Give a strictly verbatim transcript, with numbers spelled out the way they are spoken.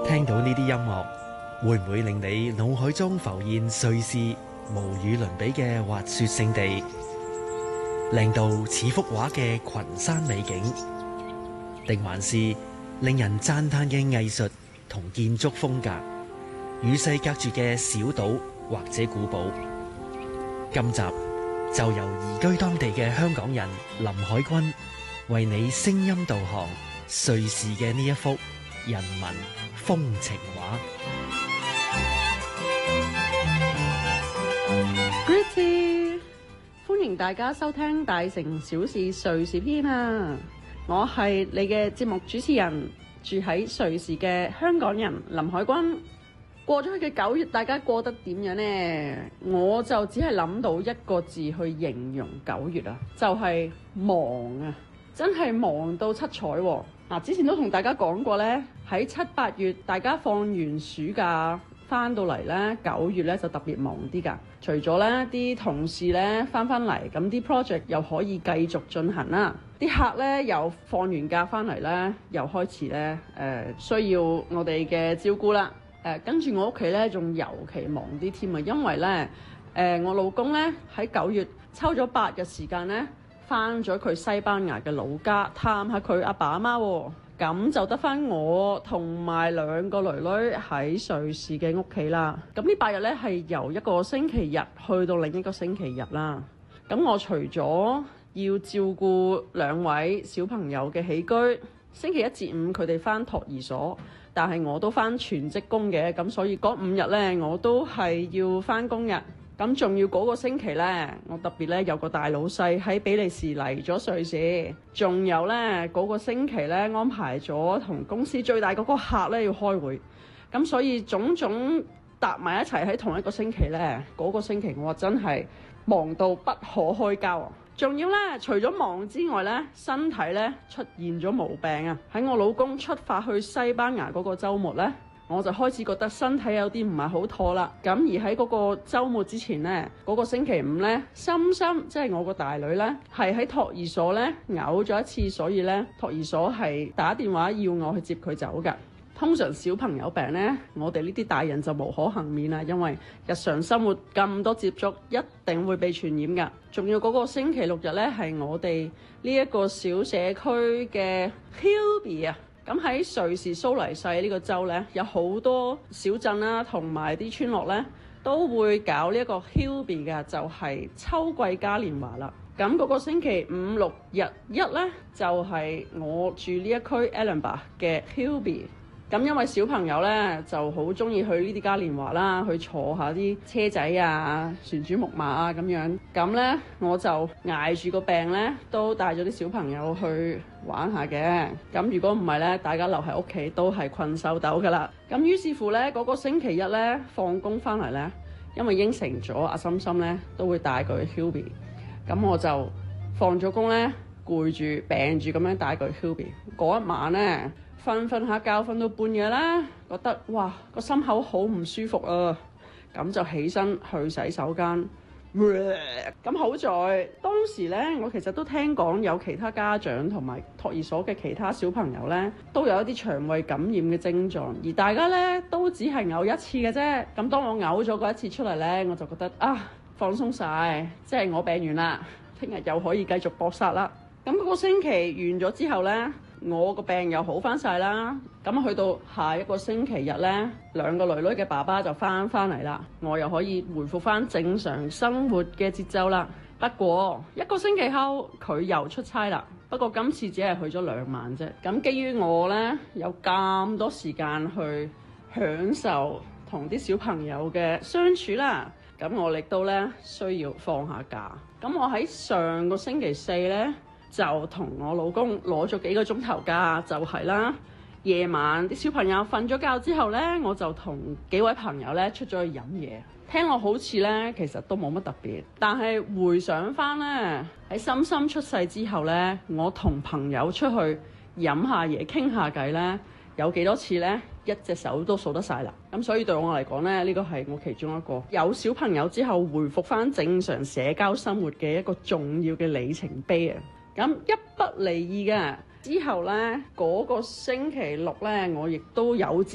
聽到呢啲音樂，會唔會令你腦海中浮現瑞士無與倫比嘅滑雪勝地，靚到似幅畫嘅群山美景，定還是令人讚嘆嘅藝術同建築風格，與世隔絕嘅小島或者古堡？今集就由移居當地嘅香港人林海軍為你聲音導航瑞士嘅呢一幅人文風情畫。 Greeting， 歡迎大家收聽《大城小事瑞士篇》啊！我係你嘅節目主持人，住喺瑞士嘅香港人林海軍。過咗去嘅九月，大家過得點樣呢？我就只係諗到一個字去形容九月啊，就係忙啊！真係忙到七彩喎！嗱，之前都同大家講過呢，喺七八月大家放完暑假翻到嚟呢，九月呢就特別忙啲㗎。除咗呢啲同事呢翻返嚟，咁啲 project 又可以繼續進行啦。啲客呢又放完假翻嚟呢，又開始呢誒、呃、需要我哋嘅照顧啦。誒、呃、跟住我屋企呢仲尤其忙啲添啊，因為呢誒、呃、我老公呢喺九月抽咗八日時間呢，翻咗佢西班牙嘅老家探下佢阿爸阿媽喎，咁就得翻我同埋兩個囡囡喺瑞士嘅屋企啦。咁呢八日呢係由一個星期日去到另一個星期日啦。咁我除咗要照顧兩位小朋友嘅起居，星期一至五佢哋翻托兒所，但係我都翻全職工嘅，咁所以嗰五日呢我都係要翻工嘅。咁仲要嗰個星期呢，我特別呢有個大老細喺比利時嚟咗瑞士，仲有呢嗰、嗰個星期呢安排咗同公司最大嗰個客呢要開會，咁所以種種搭埋一齊喺同一個星期呢，嗰、嗰個星期我真係忙到不可開交啊！仲要呢，除咗忙之外呢，身體呢出現咗毛病啊！喺我老公出發去西班牙嗰個週末呢，我就開始覺得身體有啲唔係好妥啦。咁而喺嗰個週末之前呢，嗰、嗰個星期五呢，深深即係我個大女呢，係喺托兒所呢嘔咗一次，所以呢，托兒所係打電話要我去接佢走㗎。通常小朋友病呢，我哋呢啲大人就無可幸免啦，因為日常生活咁多接觸，一定會被傳染㗎。仲要嗰個星期六日呢，係我哋呢一個小社區嘅 Hilby 啊。咁喺瑞士蘇黎世呢個州呢，有好多小鎮啦，同埋啲村落呢，都會搞呢一個 Hilby 嘅，就係秋季嘉年華啦。咁嗰個星期五六日一呢，就係我住呢一區 Edinburgh 嘅 Hilby。咁因為小朋友呢就好中意去呢啲嘉年華啦，去坐下啲車仔啊、旋轉木馬啊咁樣。咁呢，我就捱住個病呢，都帶咗啲小朋友去玩下嘅。咁如果唔係呢，大家留喺屋企都係困獸鬥噶啦。咁於是乎呢，嗰、嗰個星期一呢，放工翻嚟呢，因為應承咗阿心心呢都會帶佢去 Hilby。咁我就放咗工呢，攰住病住咁樣帶佢去 Hilby。嗰一晚呢，瞓瞓下覺，瞓到半夜啦，覺得哇個心口好唔舒服啊，咁就起身去洗手間。咁好在當時呢，我其實都聽講有其他家長同埋托兒所嘅其他小朋友呢，都有一啲腸胃感染嘅症狀，而大家呢都只係嘔一次嘅啫。咁當我嘔咗嗰一次出嚟呢，我就覺得啊放鬆晒，即係我病完啦，聽日又可以繼續搏殺啦。咁嗰個星期完咗之後呢，我個病又好翻晒啦。咁去到下一個星期日呢，兩個囡囡嘅爸爸就翻返嚟啦，我又可以回復翻正常生活嘅節奏啦。不過一個星期後佢又出差啦，不過今次只係去咗兩晚啫。咁基於我呢，有咁多時間去享受同啲小朋友嘅相處啦，咁我亦都呢需要放下假。咁我喺上個星期四呢，就同我老公攞咗幾個鐘頭假，就係啦，夜晚啲小朋友瞓咗覺之後呢，我就同幾位朋友呢出咗去飲嘢。聽落好似呢，其實都冇乜特別，但係回想翻呢，喺心心出世之後呢，我同朋友出去飲下嘢傾下偈呢，有幾多次呢？一隻手都數得晒啦。咁所以對我嚟講呢，呢個係我其中一個有小朋友之後回復翻正常社交生活嘅一個重要嘅里程碑啊！咁一不離二嘅之後呢，嗰個星期六呢，我亦都有朝